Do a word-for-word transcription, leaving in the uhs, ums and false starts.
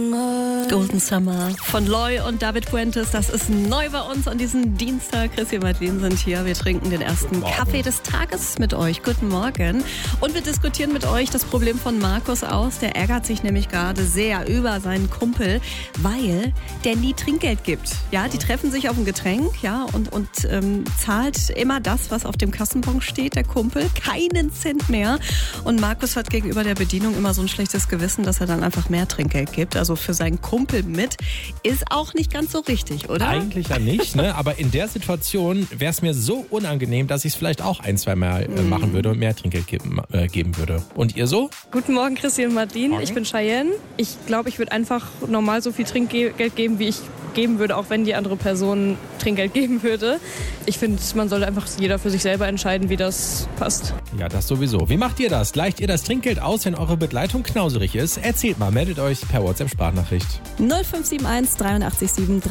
Golden Summer von Loy und David Fuentes. Das ist neu bei uns an diesem Dienstag. Chrissy und Madeline sind hier. Wir trinken den ersten Kaffee des Tages mit euch. Guten Morgen. Und wir diskutieren mit euch das Problem von Markus aus. Der ärgert sich nämlich gerade sehr über seinen Kumpel, weil der nie Trinkgeld gibt. Ja, die treffen sich auf ein Getränk, ja, und, und ähm, zahlt immer das, was auf dem Kassenbon steht, der Kumpel. Keinen Cent mehr. Und Markus hat gegenüber der Bedienung immer so ein schlechtes Gewissen, dass er dann einfach mehr Trinkgeld gibt. Also für seinen Kumpel mit, ist auch nicht ganz so richtig, oder? Eigentlich ja nicht, ne? Aber in der Situation wäre es mir so unangenehm, dass ich es vielleicht auch ein, zwei Mal äh, machen würde und mehr Trinkgeld geben, äh, geben würde. Und ihr so? Guten Morgen, Chrissy und Madeline. Morgen. Ich bin Cheyenne. Ich glaube, ich würde einfach normal so viel Trinkgeld geben, wie ich geben würde, auch wenn die andere Person Trinkgeld geben würde. Ich finde, man sollte einfach jeder für sich selber entscheiden, wie das passt. Ja, das sowieso. Wie macht ihr das? Gleicht ihr das Trinkgeld aus, wenn eure Begleitung knauserig ist? Erzählt mal, meldet euch per WhatsApp-Sprachnachricht. null fünf sieben eins, drei acht sieben,